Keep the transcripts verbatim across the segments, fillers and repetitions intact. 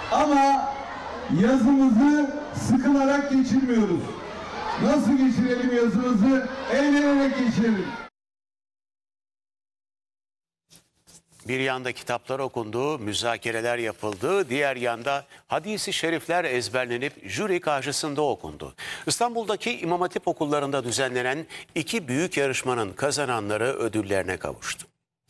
Ama yazımızı sıkılarak geçirmiyoruz. Nasıl geçirelim yazımızı? Eğlenerek geçirelim. Bir yanda kitaplar okundu, müzakereler yapıldı, diğer yanda hadis-i şerifler ezberlenip jüri karşısında okundu. İstanbul'daki İmam Hatip okullarında düzenlenen iki büyük yarışmanın kazananları ödüllerine kavuştu.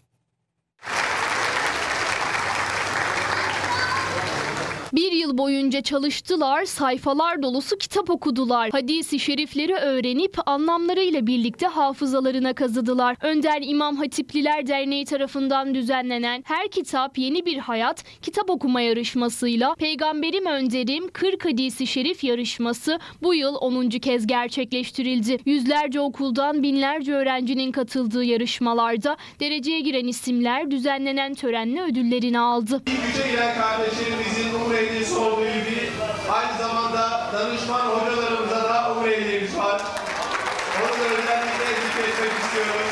Bir yıl boyunca çalıştılar, sayfalar dolusu kitap okudular. Hadis-i şerifleri öğrenip anlamlarıyla birlikte hafızalarına kazıdılar. Önder İmam Hatipliler Derneği tarafından düzenlenen Her Kitap Yeni Bir Hayat kitap okuma yarışmasıyla Peygamberim Önderim kırk Hadis-i Şerif yarışması bu yıl onuncu kez gerçekleştirildi. Yüzlerce okuldan binlerce öğrencinin katıldığı yarışmalarda dereceye giren isimler düzenlenen törenle ödüllerini aldı. Güce giren kardeşlerimizin umre hediyesi olduğu gibi aynı zamanda danışman hocalarımıza da umre hediyemiz var. Onu da özellikle zikretmek istiyoruz.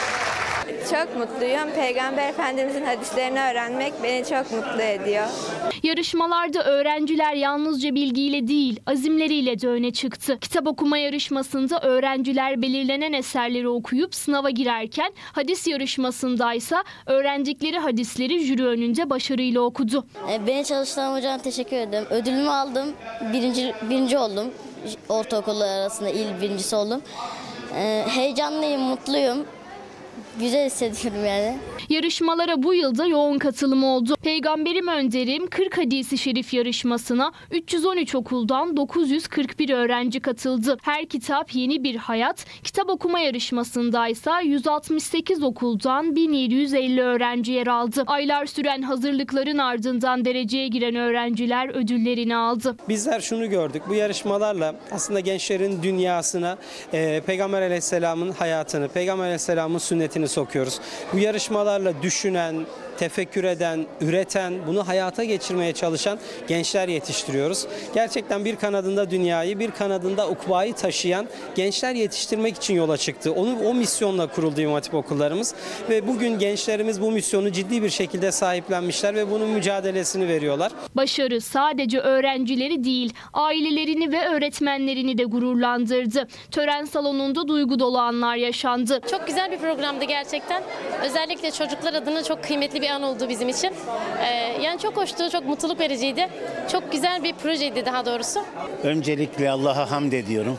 Çok mutluyum. Peygamber Efendimizin hadislerini öğrenmek beni çok mutlu ediyor. Yarışmalarda öğrenciler yalnızca bilgiyle değil, azimleriyle de öne çıktı. Kitap okuma yarışmasında öğrenciler belirlenen eserleri okuyup sınava girerken, hadis yarışmasındaysa öğrendikleri hadisleri jüri önünde başarıyla okudu. Beni çalıştıran hocama teşekkür ederim. Ödülümü aldım. Birinci, birinci oldum. Ortaokullar arasında il birincisi oldum. Heyecanlıyım, mutluyum. Güzel hissediyorum yani. Yarışmalara bu yılda yoğun katılım oldu. Peygamberim Önderim kırk Hadis-i Şerif yarışmasına üç yüz on üç okuldan dokuz yüz kırk bir öğrenci katıldı. Her Kitap Yeni Bir Hayat kitap okuma yarışmasındaysa yüz altmış sekiz okuldan bin yedi yüz elli öğrenci yer aldı. Aylar süren hazırlıkların ardından dereceye giren öğrenciler ödüllerini aldı. Bizler şunu gördük. Bu yarışmalarla aslında gençlerin dünyasına e, Peygamber Aleyhisselam'ın hayatını, Peygamber Aleyhisselam'ın sünnetini sokuyoruz. Bu yarışmalarla düşünen, tefekkür eden, üreten, bunu hayata geçirmeye çalışan gençler yetiştiriyoruz. Gerçekten bir kanadında dünyayı, bir kanadında ukbayı taşıyan gençler yetiştirmek için yola çıktı. Onu o misyonla kuruldu İmam Hatip okullarımız ve bugün gençlerimiz bu misyonu ciddi bir şekilde sahiplenmişler ve bunun mücadelesini veriyorlar. Başarı sadece öğrencileri değil, ailelerini ve öğretmenlerini de gururlandırdı. Tören salonunda duygu dolu anlar yaşandı. Çok güzel bir programdı gerçekten. Özellikle çocuklar adına çok kıymetli bir an oldu bizim için. Ee, yani çok hoştu, çok mutluluk vericiydi. Çok güzel bir projeydi daha doğrusu. Öncelikle Allah'a hamd ediyorum.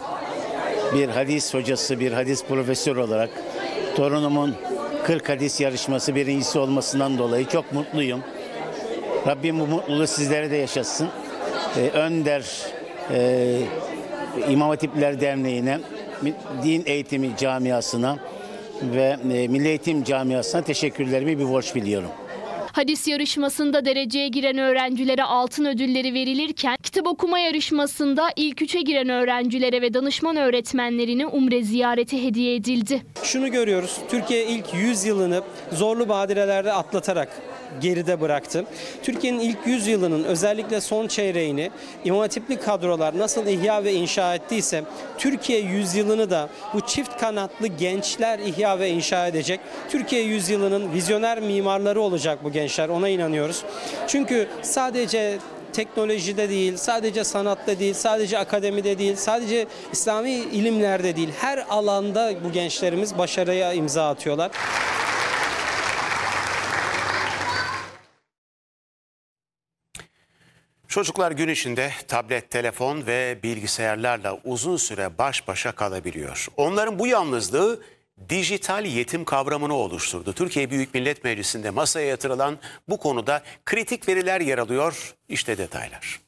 Bir hadis hocası, bir hadis profesörü olarak torunumun kırk hadis yarışması birincisi olmasından dolayı çok mutluyum. Rabbim bu mutluluğu sizlere de yaşatsın. Ee, Önder e, İmam Hatipler Derneği'ne, din eğitimi camiasına ve Milli Eğitim Camiası'na teşekkürlerimi bir borç biliyorum. Hadis yarışmasında dereceye giren öğrencilere altın ödülleri verilirken, kitap okuma yarışmasında ilk üçe giren öğrencilere ve danışman öğretmenlerine umre ziyareti hediye edildi. Şunu görüyoruz, Türkiye ilk yüz yılını zorlu badirelerde atlatarak geride bıraktı. Türkiye'nin ilk yüz yılının özellikle son çeyreğini İmam Hatipli kadrolar nasıl ihya ve inşa ettiyse Türkiye yüzyılını da bu çift kanatlı gençler ihya ve inşa edecek. Türkiye yüzyılının vizyoner mimarları olacak bu gençler, ona inanıyoruz. Çünkü sadece teknolojide değil, sadece sanatta değil, sadece akademide değil, sadece İslami ilimlerde değil, her alanda bu gençlerimiz başarıya imza atıyorlar. Çocuklar gün içinde tablet, telefon ve bilgisayarlarla uzun süre baş başa kalabiliyor. Onların bu yalnızlığı dijital yetim kavramını oluşturdu. Türkiye Büyük Millet Meclisi'nde masaya yatırılan bu konuda kritik veriler yer alıyor. İşte detaylar.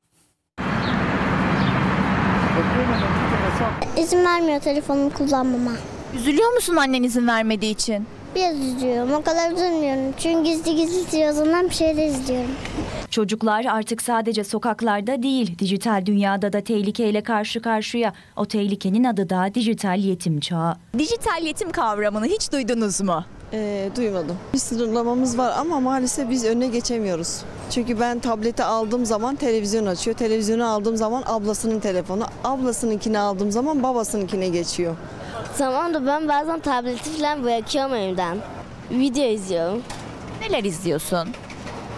İzin vermiyor telefonumu kullanmama. Üzülüyor musun annen izin vermediği için? Biraz üzülüyorum. O kadar üzülmüyorum. Çünkü gizli gizli televizyondan bir şeyler izliyorum. Çocuklar artık sadece sokaklarda değil, dijital dünyada da tehlikeyle karşı karşıya. O tehlikenin adı da dijital yetim çağı. Dijital yetim kavramını hiç duydunuz mu? Ee, duymadım. Bir sınırlamamız var ama maalesef biz önüne geçemiyoruz. Çünkü ben tableti aldığım zaman televizyon açıyor. Televizyonu aldığım zaman ablasının telefonu. Ablasınınkini aldığım zaman babasınınkine geçiyor. Tamam da ben bazen tableti falan bırakıyorum evden. Video izliyorum. Neler izliyorsun?